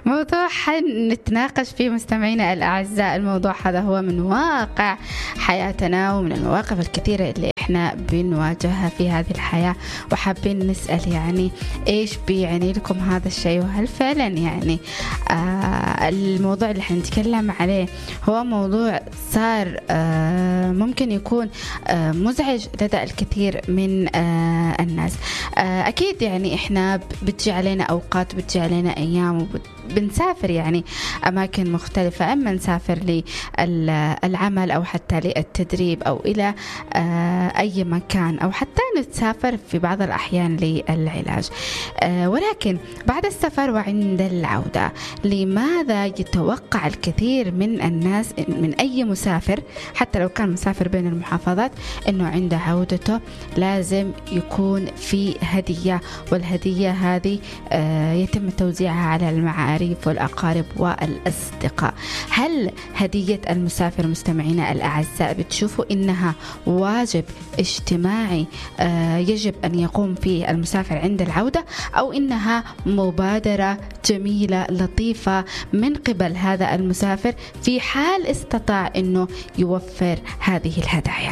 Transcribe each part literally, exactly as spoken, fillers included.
موضوع حنتناقش فيه مستمعينا الأعزاء. الموضوع هذا هو من واقع حياتنا ومن المواقف الكثيرة اللي احنا بنواجهها في هذه الحياة، وحابين نسأل يعني ايش بيعني لكم هذا الشيء، وهل فعلا يعني آه الموضوع اللي حنتكلم عليه هو موضوع صار آه ممكن يكون آه مزعج لدى الكثير من آه الناس. آه أكيد يعني احنا بتجي علينا أوقات، بتجي علينا أيام وبنسافر يعني أماكن مختلفة، أما نسافر للعمل أو حتى للتدريب أو إلى أي مكان، أو حتى نتسافر في بعض الأحيان للعلاج. ولكن بعد السفر وعند العودة، لماذا يتوقع الكثير من الناس من أي مسافر حتى لو كان مسافر بين المحافظات أنه عند عودته لازم يكون في هدية، والهدية هذه يتم توزيعها على المعارف والأقارب والأصدقاء؟ هل هدية المسافر مستمعينا الأعزاء بتشوفوا إنها واجب اجتماعي يجب أن يقوم فيه المسافر عند العودة، أو إنها مبادرة جميلة لطيفة من قبل هذا المسافر في حال استطاع إنه يوفر هذه الهدايا؟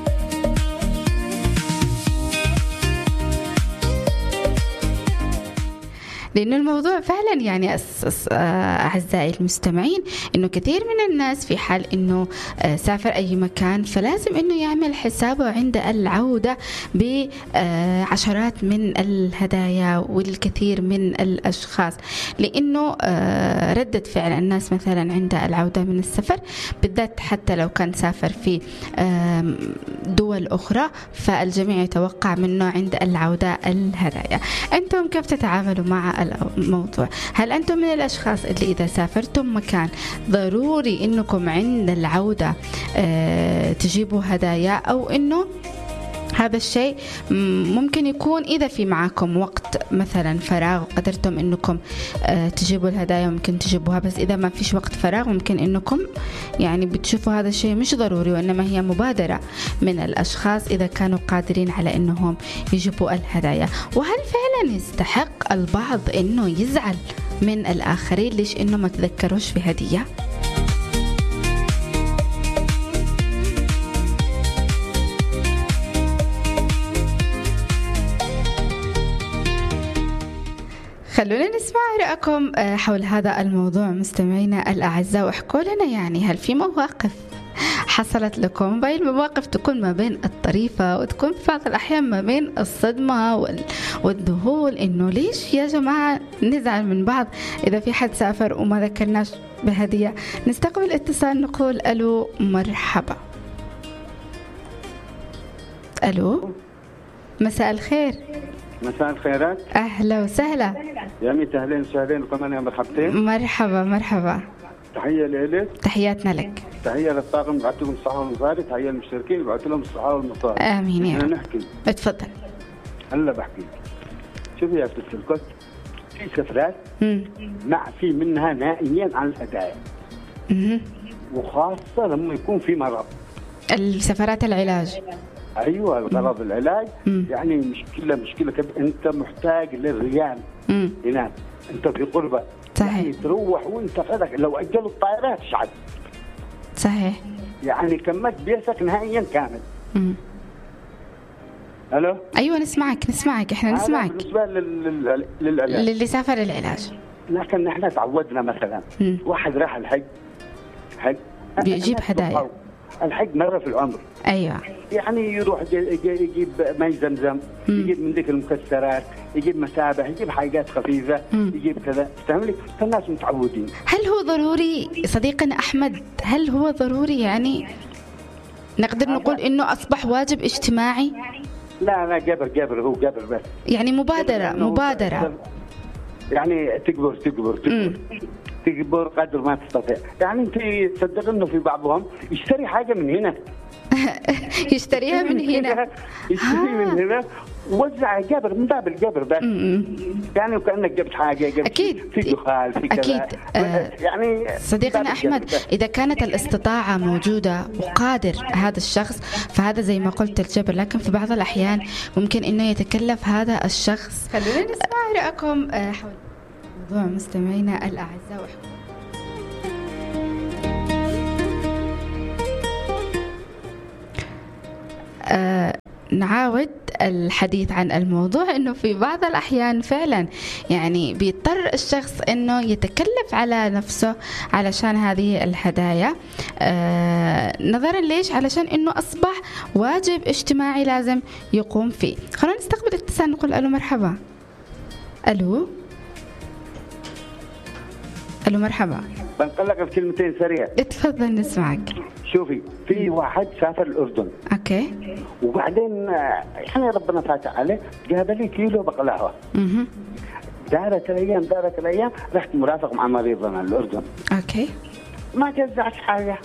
لأنه الموضوع فعلا يعني أعزائي المستمعين إنه كثير من الناس في حال إنه سافر أي مكان فلازم إنه يعمل حسابه عند العودة بعشرات من الهدايا والكثير من الأشخاص، لأنه ردة فعل الناس مثلا عند العودة من السفر بالذات حتى لو كان سافر في دول أخرى فالجميع يتوقع منه عند العودة الهدايا. أنتم كيف تتعاملوا مع الموضوع؟ هل أنتم من الأشخاص اللي إذا سافرتم مكان ضروري إنكم عند العودة اه تجيبوا هدايا، أو إنه هذا الشيء ممكن يكون إذا في معاكم وقت مثلا فراغ وقدرتم إنكم اه تجيبوا الهدايا ممكن تجيبوها، بس إذا ما فيش وقت فراغ ممكن إنكم يعني بتشوفوا هذا الشيء مش ضروري، وإنما هي مبادرة من الأشخاص إذا كانوا قادرين على إنهم يجيبوا الهدايا؟ وهل فعلا يستحق البعض إنه يزعل من الآخرين ليش إنه ما تذكروش في هدية؟ خلونا نسمع رأيكم حول هذا الموضوع مستمعينا الأعزاء، واحكوا لنا يعني هل في مواقف حصلت لكم؟ باقي المواقف تكون ما بين الطريفة وتكون في بعض الأحيان ما بين الصدمة والذهول، إنه ليش يا جماعة نزعل من بعض إذا في حد سافر وما ذكرناش بهدية. نستقبل اتصال نقول ألو مرحبا. ألو مساء الخير. مساء الخيرات. أهلا وسهلا. يا ميت أهلين وسهلين وكمان يا مرحبتين. مرحبا مرحبا. تحية لك. تحياتنا لك. تحية للطاقم بعثت لهم الصحة والمصاري، تحية للمشتركين بعثت لهم الصحة والمصاري. آمين يا رب. نحكي. اتفضل. هلا بحكي. شوفي يا ست الكل، في سفرات مع في منها نائيا عن الهدايا. وخاصة لما يكون في مرض. السفرات العلاج. ايوه الغرض العلاج. مم. يعني مشكله مشكله كب... انت محتاج للريال هناك، انت في غربه صحيح. يعني تروح وانت فدك لو اجلوا الطائرات شعب صحيح، يعني كملت بيتك نهائيا كامل. امم الو ايوه نسمعك نسمعك احنا نسمعك. بالنسبه لل... للعلاج للي سافر العلاج، لكن نحن تعودنا مثلا مم. واحد راح الحج حج بيجيب هدايا. الحج مره في العمر. ايوه يعني يروح يجيب ماء زمزم، يجيب من ذيك المكسرات، يجيب مسابح، يجيب حاجات خفيفه، مم. يجيب كذا، فهملي؟ فالناس متعودين. هل هو ضروري صديقنا احمد؟ هل هو ضروري يعني نقدر نقول انه اصبح واجب اجتماعي؟ لا لا جبر جبر هو جبر بس يعني مبادره مبادره يعني تكبر تكبر تكبر تكبر قدر ما تستطيع. يعني انت تصدق انه في بعضهم يشتري حاجه من هنا يشتريها من هنا يشتري من هنا ووزع جبر من باب الجبر بس. يعني وكانك جبت حاجه جبت اكيد في دخال في كذا. اكيد آه يعني صديقنا احمد اذا كانت الاستطاعه موجوده وقادر هذا الشخص فهذا زي ما قلت الجبر، لكن في بعض الاحيان ممكن انه يتكلف هذا الشخص. خلونا نسمع رايكم حول موضوع مستمعينا الأعزاء. أه نعاود الحديث عن الموضوع انه في بعض الاحيان فعلا يعني بيضطر الشخص انه يتكلف على نفسه علشان هذه الهدايا، آه نظرا ليش؟ علشان انه اصبح واجب اجتماعي لازم يقوم فيه. خلونا نستقبل اتصال، نقول الو مرحبا. الو الو مرحبا. بنقلق في كلمتين سريع. اتفضل نسمعك. شوفي، في واحد سافر الأردن. اوكي. وبعدين يعني ربنا فاتح عليه، جاب لي كيلو بقلاوة. اها. دارت الأيام دارت الأيام رحت مرافق مع مريضنا الأردن. اوكي. ما جزعت حاجة.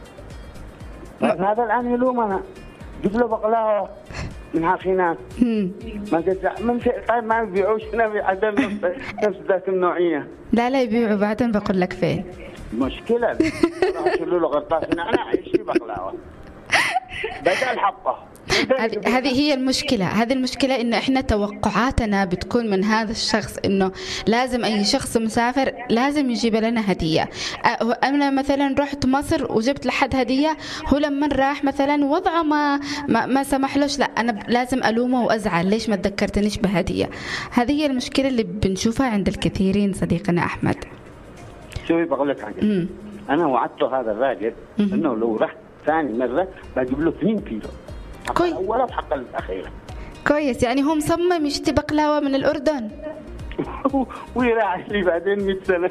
هذا الآن يلوم أنا. جبت له بقلاوة من عاخينات. ما جزع من في طيب ما يبيعوش هنا في عدن نفس ذات النوعية. لا لا يبيعوا، بعدين بقول لك فين. مشكلة شلوا له غطاس أنا أعيش في بقلاوة بدل حطه. هذه هي المشكلة، هذه المشكلة إنه إحنا توقعاتنا بتكون من هذا الشخص إنه لازم أي شخص مسافر لازم يجيب لنا هدية. أنا مثلا رحت مصر وجبت لحد هدية، هو لما راح مثلا وضعه ما ما, ما سمحلوش، لا أنا لازم ألومه وأزعل، ليش ما تذكرتنيش بهدية؟ هذه هي المشكلة اللي بنشوفها عند الكثيرين صديقنا أحمد. شوفي بقول لك حاجة، أنا وعدته هذا الراجل إنه لو رحت ثاني مرة بجيب له اثنين كيلو. كويس. الأولى وحق الأخيرة. كويس، يعني هو مصمم يشتري بقلاوة من الأردن. ويراعي لي بعدين مئة سنة.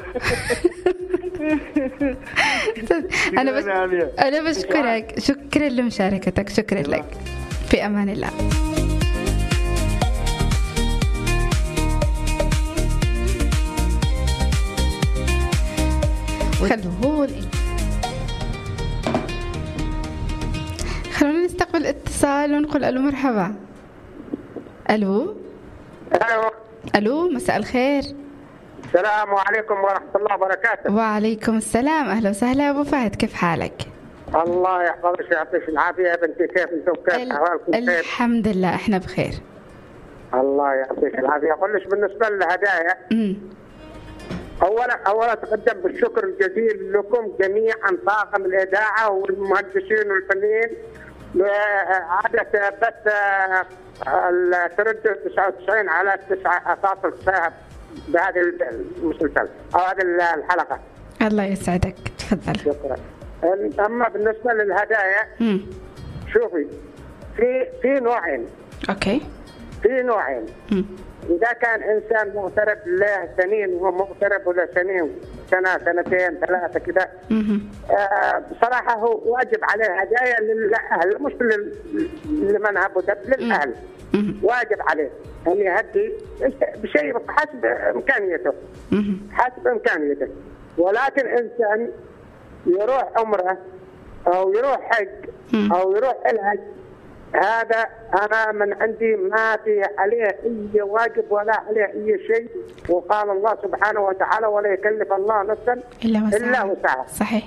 أنا بس أنا بشكرك، شكرا لمشاركتك، شكرا لك. في أمان الله. خلوه خلونا نستقبل اتصال ونقول الو مرحبا. الو الو الو مساء الخير. السلام عليكم ورحمه الله وبركاته. وعليكم السلام، اهلا وسهلا ابو فهد، كيف حالك؟ الله يحفظك ويعطيك العافيه يا بنتي، كيف انتم وكيف احوالكم؟ خير الحمد لله احنا بخير. الله يعطيك العافيه. اقول لك بالنسبه للهدايا، امم اولا اولا اتقدم بالشكر الجزيل لكم جميعا، طاقم الاذاعه والمهندسين والفنيين، عادة بث التردد تسعة وتسعين على تسعة فاصلة سبعة بهذه المسلسل او هذه الحلقه. الله يسعدك، تفضل. شكرا. اما بالنسبه للهدايا، امم شوفي، في في نوعين. اوكي. في نوعين. امم إذا كان إنسان مغترب له سنين ومغترب له سنين، سنة سنتين ثلاثة كذا، آه بصراحة هو واجب عليه هدايا للأهل، مش لمن هبوا للأهل. مم. واجب عليه أن يهدي بشيء حسب إمكانيته. مم. حسب إمكانيته. ولكن إنسان يروح عمره أو يروح حج مم. أو يروح الحج، هذا أنا من عندي ما في عليه أي واجب ولا عليه أي شيء. وقال الله سبحانه وتعالى: ولا يكلف الله نفسا إلا وسعها. إلا وسعها. صحيح.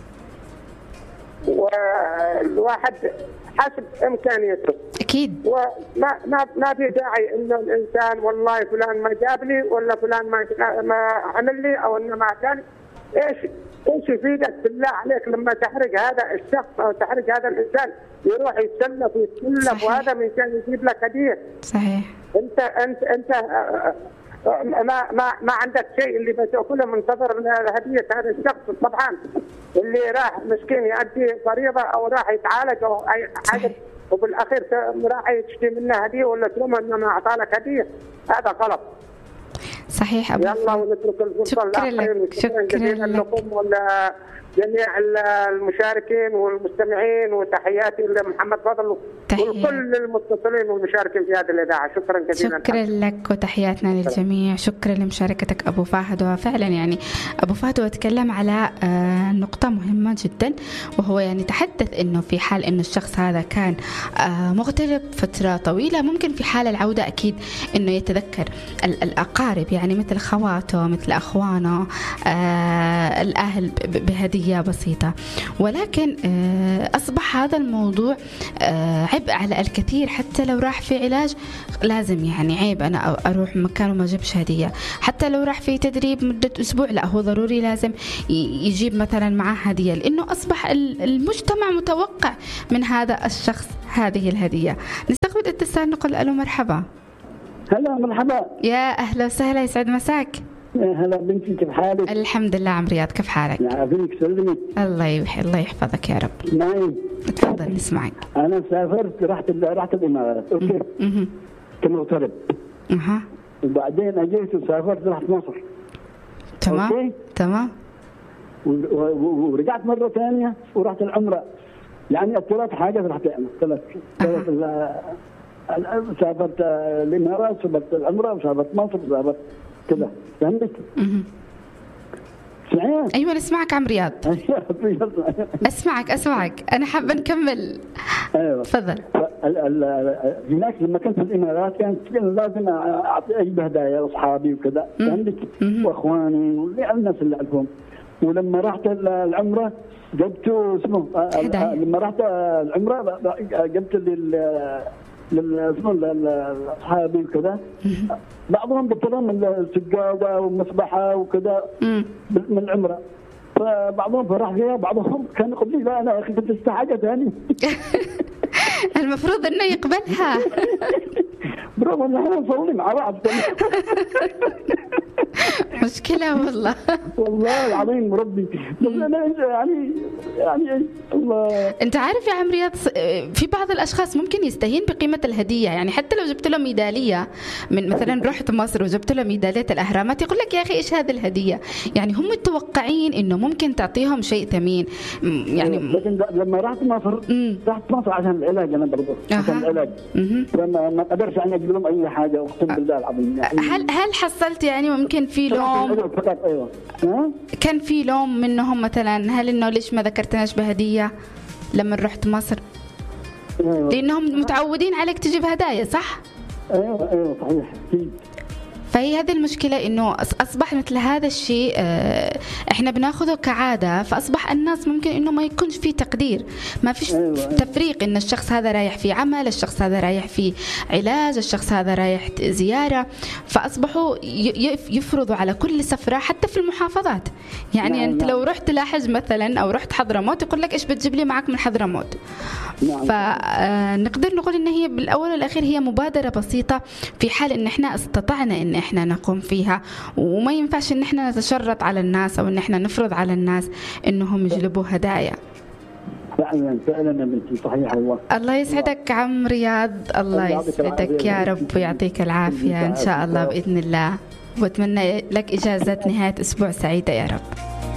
والواحد حسب إمكانيته. أكيد. وما ما ما في داعي إنه الإنسان والله فلان ما جاب لي ولا فلان ما ما عمل لي أو إنه ما كان. إيش ايش يفيدك بالله عليك لما تحرق هذا الشخص او تحرق هذا الانسان، يروح يتسلف ويتسلف وهذا من كان يجيب لك هديه. صحيح. انت انت انت ما ما ما عندك شيء اللي بتاكله منتظر هديه هذا الشخص. طبعا اللي راح مسكين يؤدي فريضه او راح يتعالج او اي حاجه وبالاخير راح يشتري منه هديه ولا تلومه انه ما اعطاك هديه، هذا غلط. صحيح أبو يلا ونترك الفرصة. شكرا لك. شكرا جزيلا لكم ولا جميع المشاركين والمستمعين، وتحياتي لمحمد فضل تحية. وكل المتصلين والمشاركين في هذه الإذاعة. شكرا جزيلا. شكرا لك وتحياتنا للجميع. شكرا لمشاركتك أبو فهد. وفعلا يعني أبو فهد وتكلم على نقطة مهمة جدا، وهو يعني تحدث إنه في حال إنه الشخص هذا كان مغترب فترة طويلة، ممكن في حال العودة أكيد إنه يتذكر الأقارب، يعني مثل خواته مثل أخوانه، الأهل بهدية هدية بسيطة، ولكن أصبح هذا الموضوع عبء على الكثير. حتى لو راح في علاج لازم يعني عيب أنا أروح مكان وما جبش هدية. حتى لو راح في تدريب مدة أسبوع لا هو ضروري لازم يجيب مثلا معاه هدية، لأنه أصبح المجتمع متوقع من هذا الشخص هذه الهدية. نستقبل اتصال نقول ألو مرحبا. هلا مرحبا. يا أهلا وسهلا يسعد مساك. هلا بنتي كيف حالك؟ الحمد لله عم رياض كيف حالك؟ يعافيك سلمي. الله يوحي الله يحفظك يا رب. نعم تفضل نسمعك. أنا سافرت رحت رحت الإمارات أوكي. اها. كمغترب. اها. وبعدين أجيت وسافرت رحت مصر. تمام. أوكي؟ تمام. ورجعت مرة ثانية ورحت العمرة. يعني الثلاث حاجات رحت أنا ثلاث ثلاث سافرت الإمارات سافرت العمرة وسافرت مصر وسافرت كذا فهمت؟ اها. ايوه نسمعك عم رياض. اسمعك اسمعك انا حابه نكمل. ايوه تفضل. هناك لما كنت في الامارات كانت لازم اعطي اجيب هدايا لاصحابي وكذا فهمت؟ واخواني والناس اللي اعرفهم. ولما رحت العمره جبت اسمه لما رحت العمره جبت لل اسمه لاصحابي وكذا. بعضهم جبت لهم السجاده والمسبحه وكذا من العمره. فبعضهم فرح فيها بعضهم كان يقول لي لا انا يا اخي كنت استحاجه ثاني. المفروض انه يقبلها. برافو ان احنا نصلي مع بعض. مشكلة والله. والله العظيم مربي. يعني يعني الله. أنت عارف يا عم رياض في بعض الأشخاص ممكن يستهين بقيمة الهدية، يعني حتى لو جبت له ميدالية من مثلا رحت مصر وجبت له ميدالية الأهرامات يقول لك يا أخي إيش هذه الهدية؟ يعني هم متوقعين إنه ممكن تعطيهم شيء ثمين. يعني لكن لما رحت مصر رحت مصر عشان العلاج أنا برضه عشان العلاج. فما ما قدرش أنا أجيب لهم أي حاجة أقسم بالله العظيم. يعني هل هل حصلت يعني ممكن في لوم؟ أيوة. كان في لوم منهم مثلا هل انه ليش ما ذكرتناش بهديه لما رحت مصر؟ أيوة. لانهم متعودين عليك تجيب هدايا صح؟ ايوه ايوه صحيح اكيد. فهي هذه المشكلة إنه أصبح مثل هذا الشيء إحنا بناخذه كعادة، فأصبح الناس ممكن إنه ما يكونش فيه تقدير، ما فيش أيوة. تفريق إن الشخص هذا رايح في عمل، الشخص هذا رايح في علاج، الشخص هذا رايح زيارة. فأصبحوا يفرضوا على كل سفرة حتى في المحافظات. يعني نعم. أنت لو رحت لاحج مثلا أو رحت حضرموت يقول لك إيش بتجيب لي معك من حضرموت. نعم. فنقدر نقول إن هي بالأول والأخير هي مبادرة بسيطة في حال إن إحنا استطعنا إن إحنا نقوم فيها، وما ينفعش إن إحنا نتشرط على الناس أو إن إحنا نفرض على الناس إنهم يجلبوا هدايا. فعلا فعلا يا بنتي صحيح والله. الله يسعدك عم رياض، الله يسعدك يا رب ويعطيك العافية إن شاء الله بإذن الله، وأتمنى لك إجازة نهاية أسبوع سعيدة يا رب.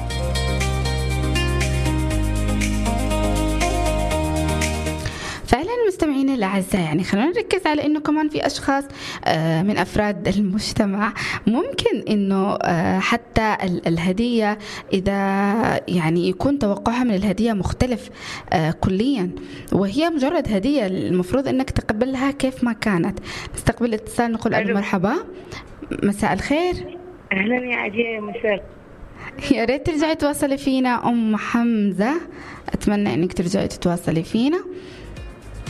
فعلا مستمعين الأعزاء يعني خلونا نركز على إنه كمان في أشخاص من أفراد المجتمع ممكن إنه حتى الهدية إذا يعني يكون توقعها من الهدية مختلف كليا، وهي مجرد هدية المفروض إنك تقبلها كيف ما كانت. نستقبل اتصال نقول ألو مرحبا. مساء الخير. أهلا يا عجيه مساء. يا ريت ترجعي تواصلي فينا أم حمزة، أتمنى إنك ترجعي تتواصلي فينا.